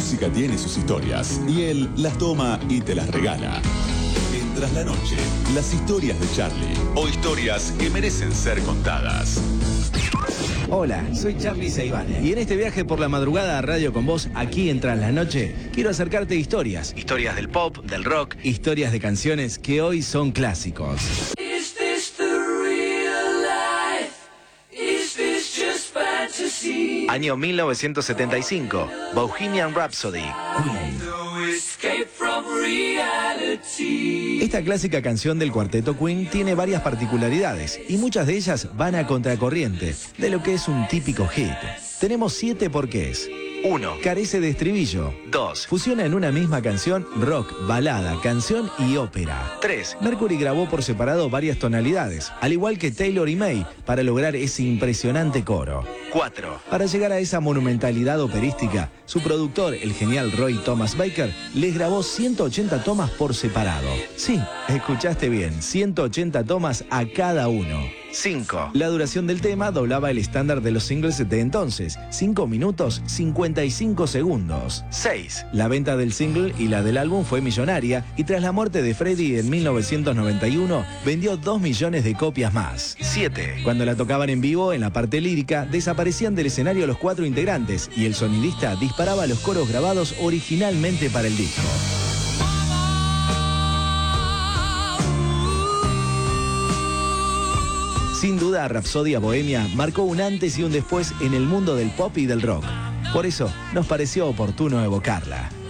música tiene sus historias y él las toma y te las regala. En Tras la Noche, las historias de Charlie o historias que merecen ser contadas. Hola, soy Charlie Seivane y en este viaje por la madrugada a Radio con Vos, aquí en Tras la Noche, quiero acercarte historias. Historias del pop, del rock, historias de canciones que hoy son clásicos. Año 1975, Bohemian Rhapsody, Queen. Esta clásica canción del cuarteto Queen tiene varias particularidades y muchas de ellas van a contracorriente de lo que es un típico hit. Tenemos 7 porqués. 1. Carece de estribillo. 2. Fusiona en una misma canción rock, balada, canción y ópera. 3. Mercury grabó por separado varias tonalidades, al igual que Taylor y May, para lograr ese impresionante coro. 4. Para llegar a esa monumentalidad operística, su productor, el genial Roy Thomas Baker, les grabó 180 tomas por separado. Sí, escuchaste bien, 180 tomas a cada uno. 5. La duración del tema doblaba el estándar de los singles de entonces, 5 minutos 55 segundos. 6. La venta del single y la del álbum fue millonaria y tras la muerte de Freddie en 1991 vendió 2 millones de copias más. 7. Cuando la tocaban en vivo, en la parte lírica, desaparecían del escenario los 4 integrantes y el sonidista disparaba los coros grabados originalmente para el disco. Sin duda, Rapsodia Bohemia marcó un antes y un después en el mundo del pop y del rock. Por eso, nos pareció oportuno evocarla.